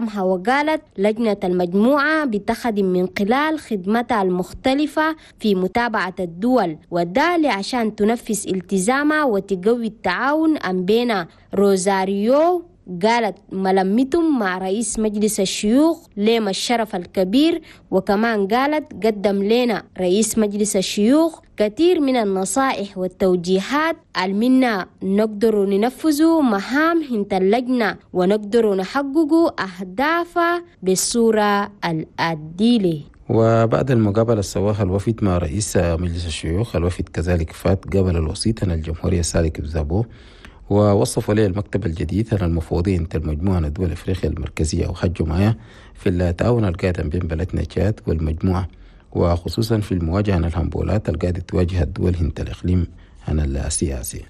كلامها وقالت لجنة المجموعة بتخدم من خلال خدمتها المختلفة في متابعة الدول، وده عشان تنفذ التزامها وتقوي التعاون بين روزاريو. قالت ملمتهم مع رئيس مجلس الشيوخ لما الشرف الكبير، وكمان قالت قدم لنا رئيس مجلس الشيوخ كثير من النصائح والتوجيهات المنا نقدر ننفذ مهام هنت اللجنة ونقدر نحقق أهدافها بالصورة العادلة. وبعد المقابلة سواها الوفد مع رئيس مجلس الشيوخ، الوفد كذلك فات قبل الوسيط الجمهورية سالك بزابو، ووصفوا لي المكتب الجديد أن المفوضين المجموعة الدول الأفريقية المركزية وحجوا معايا في التعاون القادم بين بلدنا تشاد والمجموعة، وخصوصا في المواجهة عن الهمبولات القادة تواجه الدول هنت الإقليم عن السياسي.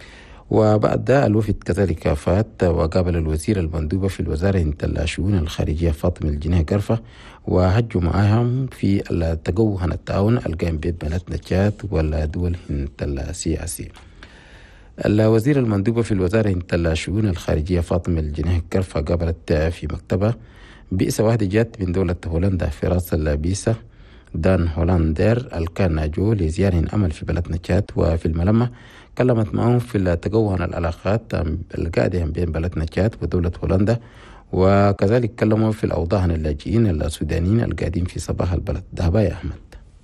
وبعد ده الوفد كذلك فات وقابل الوزير المندوبة في الوزارة هنت الشؤون الخارجية فاطمة الجنيه قرفة، وحجوا معاهم في التقوى عن التعاون القائم بين بلدنا تشاد والدول هنت السياسي. الوزير المندوبة في الوزارة هنت الشؤون الخارجية فاطمة الجنيه قرفة قابلت في مكتبة بئسة واحدة جات من دولة هولندا في راس البيسة دان هولندر الكان جو لزيارة عمل في بلدنا تشاد، وفي الملمة كلمت معهم في التقوى عن العلاقات القادمة بين بلدنا تشاد ودولة هولندا، وكذلك كلموا في الأوضاع عن اللاجئين السودانيين القاعدين في صباح البلد. دهبا يا أحمد.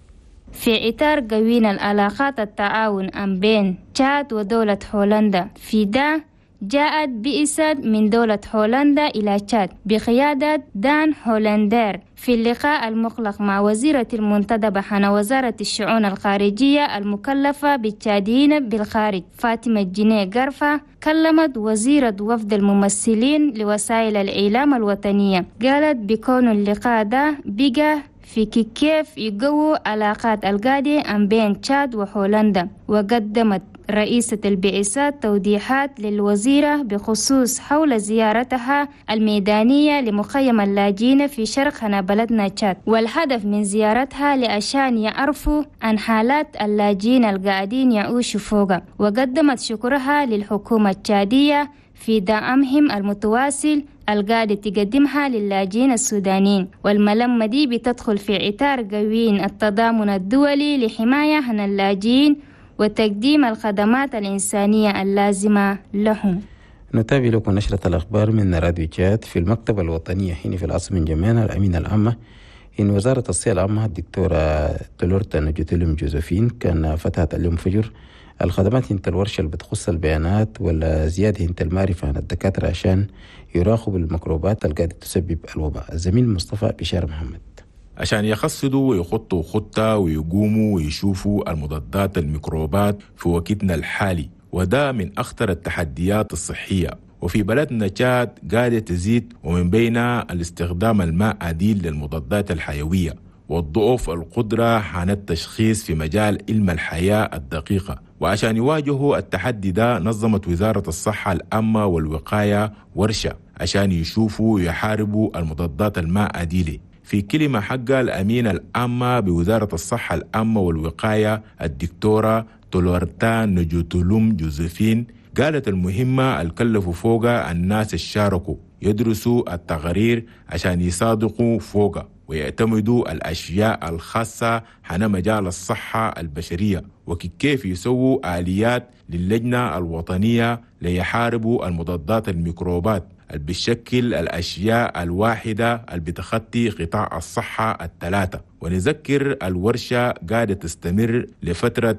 في إطار قوين العلاقات التعاون بين تشاد ودولة هولندا، في ده جاءت بئسة من دولة هولندا إلى تشاد بقيادة دان هولندر في اللقاء المغلق مع وزيرة المنتدبة عن وزارة الشؤون الخارجية المكلفة بالتشاديين بالخارج فاطمة الجنيه قرفة. كلمت وزيرة وفد الممثلين لوسائل الإعلام الوطنية، قالت بكون اللقاء ده بقى في كيف يقووا علاقات القادة بين تشاد وهولندا، وقدمت رئيسة البعثات توضيحات للوزيرة بخصوص حول زيارتها الميدانية لمخيم اللاجئين في شرق بلدنا تشاد، والهدف من زيارتها لعشان يعرفوا عن حالات اللاجئين القاعدين يعيشوا فوقها، وقدمت شكرها للحكومة التشادية في دعمهم المتواصل القاعدة تقدمها للاجئين السودانيين. والملمة دي بتدخل في إطار قوين التضامن الدولي لحماية عن اللاجئين وتقديم الخدمات الإنسانية اللازمة لهم. نتابع لكم نشرة الأخبار من راديو تشاد. في المكتبة الوطنية حين في العاصمة جمينة الأمينة العامة إن وزارة الصحة العامة الدكتورة دولورتا نجوتلم جوزفين كان فتحت اليوم فجر الخدمات هنت الورشة اللي بتخص البيانات والزيادة هنت المعرفة عن الدكاترة عشان يراقبوا الميكروبات القاعدة تسبب الوباء. الزميل مصطفى بشار محمد. عشان يخصدوا ويخطوا خطة ويقوموا ويشوفوا المضادات الميكروبات في وقتنا الحالي، وده من أخطر التحديات الصحية. وفي بلدنا تشاد قاعدة تزيد، ومن بينها الاستخدام الماء عديل للمضادات الحيوية والضعف القدرة عن التشخيص في مجال علم الحياة الدقيقة. وعشان يواجهوا التحدي ده نظمت وزارة الصحة العامة والوقاية ورشة عشان يشوفوا ويحاربوا المضادات الماء عديلة. في كلمة حق الأمينة العامة بوزارة الصحة العامة والوقاية الدكتورة دولورتا نجوتلم جوزفين قالت المهمة الكلفوا فوقها الناس الشاركوا يدرسوا التقارير عشان يصادقوا فوقها ويعتمدوا الأشياء الخاصة عن مجال الصحة البشرية، وكيف يسووا آليات للجنة الوطنية ليحاربوا المضادات الميكروبات اللي بتشكل الأشياء الواحدة اللي بتخطي قطاع الصحة الثلاثة. ونذكر الورشة قاعدة تستمر لفترة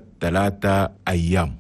3 أيام.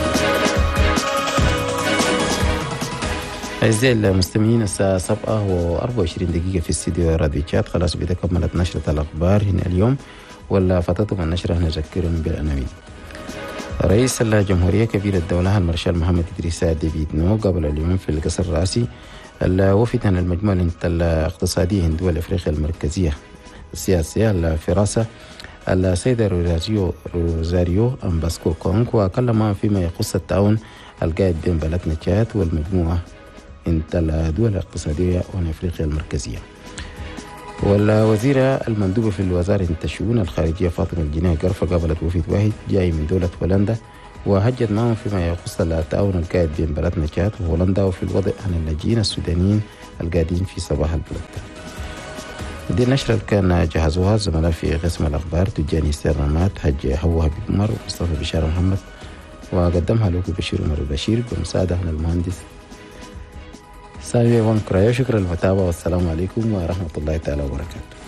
أعزائي المستمعين، الساعة 7:24 في استديو راديو تشاد. خلاص بدأ كملت نشرة الأخبار هنا اليوم، ولا فاتتم النشرة نذكرهم بالعناوين. رئيس الجمهورية كبير الدولة المارشال محمد إدريس ديفيد نو قبل اليوم في القصر الرئاسي الوفد عن المجموعة الاقتصادية من دول أفريقيا المركزية السياسية الفراسة السيدة روزاريو أمباسكو كونغ، وكلم فيما يخص التعاون القائد بين بلدنا تشاد والمجموعة من الدول الاقتصادية وأفريقيا المركزية. والوزيرة المندوبة في الوزارة الشؤون الخارجية فاطمة الجنيه قرفة قابلت وفد واحد جاي من دولة هولندا، وهجت معهم فيما يخص التعاون القائد بين بلدنا تشاد وهولندا وفي الوضع عن اللاجئين السودانيين القاعدين في صباح البلد. دي النشرة اللي كان جهزوها الزملاء في قسم الأخبار تجاني سيرامات حج هو حبيب عمر ومصطفى بشار محمد، وقدمها لكم بشير عمر البشير بمساعدة من المهندس سامي وانكرايو. شكرا للمتابعة والسلام عليكم ورحمة الله تعالى وبركاته.